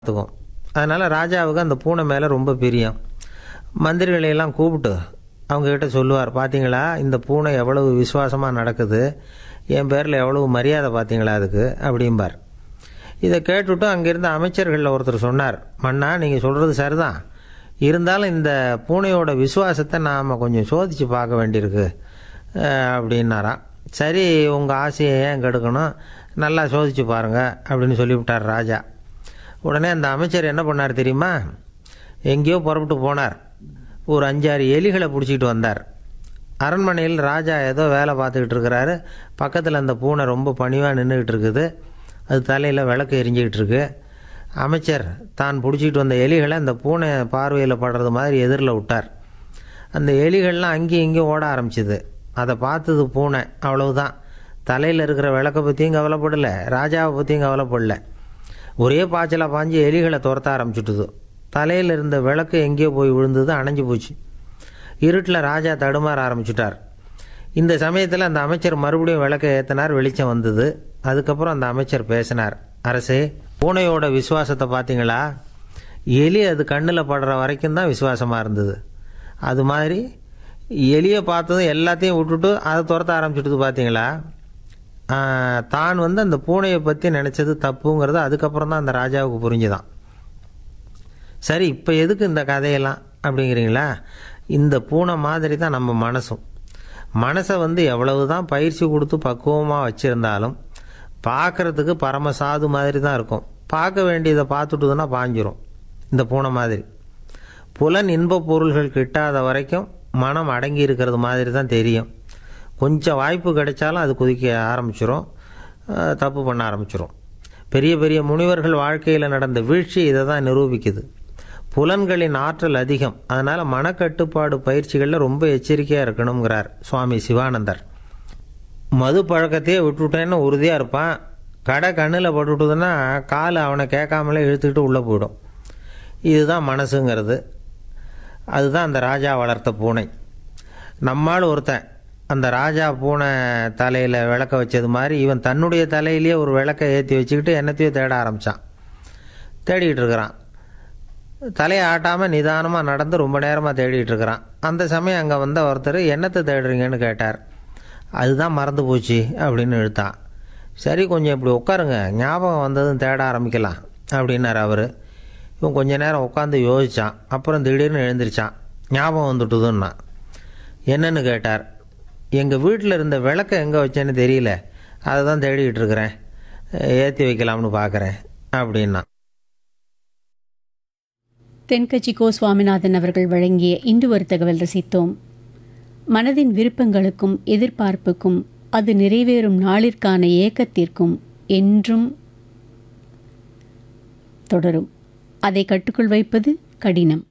பார்த்துக்கும். அதனால் ராஜாவுக்கு அந்த பூனை மேலே ரொம்ப பிரியம். மந்திரிகளையெல்லாம் கூப்பிட்டு அவங்கக்கிட்ட சொல்லுவார், பார்த்தீங்களா இந்த பூனை எவ்வளவு விசுவாசமாக நடக்குது, என் பேரில் எவ்வளவு மரியாதை பார்த்தீங்களா அதுக்கு அப்படிம்பார். இதை கேட்டுவிட்டு அங்கேருந்த அமைச்சர்களில் ஒருத்தர் சொன்னார், மன்னா நீங்கள் சொல்கிறது சரிதான், இருந்தாலும் இந்த பூனையோட விசுவாசத்தை நாம் கொஞ்சம் சோதித்து பார்க்க வேண்டியிருக்கு அப்படின்னாராம். சரி, உங்கள் ஆசையை ஏன் கெடுக்கணும், நல்லா சோதித்து பாருங்கள் அப்படின்னு சொல்லிவிட்டார் ராஜா. உடனே அந்த அமைச்சர் என்ன பண்ணார் தெரியுமா, எங்கேயோ புறப்பட்டு போனார். ஒரு 5-6 எலிகளை பிடிச்சிக்கிட்டு வந்தார். அரண்மனையில் ராஜா ஏதோ வேலை பார்த்துக்கிட்டு இருக்கிறாரு. பக்கத்தில் அந்த பூனை ரொம்ப பணிவாக நின்றுக்கிட்டு இருக்குது. அது தலையில் விளக்கு எரிஞ்சிக்கிட்டு இருக்கு. அமைச்சர் தான் பிடிச்சிக்கிட்டு வந்த எலிகளை அந்த பூனை பார்வையில் படுறது மாதிரி எதிரில் விட்டார். அந்த எலிகள்லாம் அங்கேயும் இங்கேயும் ஓட ஆரம்பிச்சிது. அதை பார்த்தது பூனை, அவ்வளவுதான். தலையில் இருக்கிற விளக்கை பற்றியும் கவலைப்படலை, ராஜாவை பற்றியும் கவலைப்படலை. ஒரே பாய்ச்சலாக பாஞ்சு எலிகளை துரத்த ஆரம்பிச்சுட்டுது. தலையில் இருந்த விளக்கு எங்கேயோ போய் விழுந்தது, அணைஞ்சு போச்சு. இருட்டில் ராஜா தடுமாற ஆரம்பிச்சுட்டார். இந்த சமயத்தில் அந்த அமைச்சர் மறுபடியும் விளக்கை ஏற்றினார், வெளிச்சம் வந்தது. அதுக்கப்புறம் அந்த அமைச்சர் பேசினார், அரசே, பூனையோட விசுவாசத்தை பார்த்தீங்களா, எலி அது கண்ணில் படுற வரைக்கும் தான் விசுவாசமாக இருந்தது. அது மாதிரி எலியை பார்த்ததும் எல்லாத்தையும் விட்டுட்டு அதை துரத்த ஆரம்பிச்சுட்டு பார்த்தீங்களா. தான் அந்த பூனையை பற்றி நினச்சது தப்புங்கிறது அதுக்கப்புறம் தான் அந்த ராஜாவுக்கு புரிஞ்சுதான். சரி, இப்போ எதுக்கு இந்த கதையெல்லாம் அப்படிங்கிறீங்களா. இந்த பூனை மாதிரி தான் நம்ம மனசும். மனசை எவ்வளவு தான் பயிற்சி கொடுத்து பக்குவமாக வச்சுருந்தாலும் பார்க்குறதுக்கு பரமசாது மாதிரி தான் இருக்கும். பார்க்க வேண்டியதை பார்த்துட்டுதுன்னா பாஞ்சிரும். இந்த பூனை மாதிரி புலன் இன்ப பொருள்கள் கிட்டாத வரைக்கும் மனம் அடங்கி இருக்கிறது மாதிரி தான் தெரியும். கொஞ்சம் வாய்ப்பு கிடைச்சாலும் அது குதிக்க ஆரம்பிச்சிரும், தப்பு பண்ண ஆரம்பிச்சிரும். பெரிய பெரிய முனிவர்கள் வாழ்க்கையில் நடந்த வீழ்ச்சி இதை தான் நிரூபிக்குது. புலன்களின் ஆற்றல் அதிகம், அதனால் மனக்கட்டுப்பாடு பயிற்சிகளில் ரொம்ப எச்சரிக்கையாக இருக்கணுங்கிறார் சுவாமி சிவானந்தர். மது பழக்கத்தையே விட்டுவிட்டேன்னு உறுதியாக இருப்பான். கடை கண்ணில் பட்டுவிட்டதுன்னா கால் அவனை கேட்காமலே இழுத்துக்கிட்டு உள்ளே போயிடும். இதுதான் மனசுங்கிறது. அதுதான் அந்த ராஜா வளர்த்த பூனை. நம்மால் ஒருத்தன் அந்த ராஜா பூனை தலையில் விளக்க வச்சது மாதிரி இவன் தன்னுடைய தலையிலேயே ஒரு விளக்கை ஏற்றி வச்சுக்கிட்டு என்னத்தையோ தேட ஆரம்பித்தான். தேடிக்கிட்டு இருக்கிறான். தலையை ஆட்டாமல் நிதானமாக நடந்து ரொம்ப நேரமாக தேடிகிட்டு இருக்கிறான். அந்த சமயம் அங்கே வந்த ஒருத்தர், என்னத்தை தேடுறீங்கன்னு கேட்டார். அதுதான் மறந்து போச்சு அப்படின்னு இழுத்தான். சரி, கொஞ்சம் இப்படி உட்காருங்க, ஞாபகம் வந்ததும் தேட ஆரம்பிக்கலாம் அப்படின்னார் அவர். இவன் கொஞ்ச நேரம் உட்காந்து யோசித்தான். அப்புறம் திடீர்னு எழுந்திரிச்சான். ஞாபகம் வந்துட்டுதுன்னா. என்னன்னு கேட்டார். எங்கள் வீட்டில் இருந்த விளக்கை எங்கே வச்சேன்னு தெரியல, அதை தான் தேடிக்கிட்டு இருக்கிறேன், ஏற்றி வைக்கலாம்னு பார்க்குறேன் அப்படின்னா. தென்கட்சி கோ சுவாமிநாதன் அவர்கள் வழங்கிய இன்று ஒரு தகவல் ரசித்தோம். மனதின் விருப்பங்களுக்கும் எதிர்பார்ப்புக்கும் அது நிறைவேறும் நாளிற்கான ஏக்கத்திற்கும் என்றும் தொடரும். அதை கட்டுக்குள் வைப்பது கடினம்.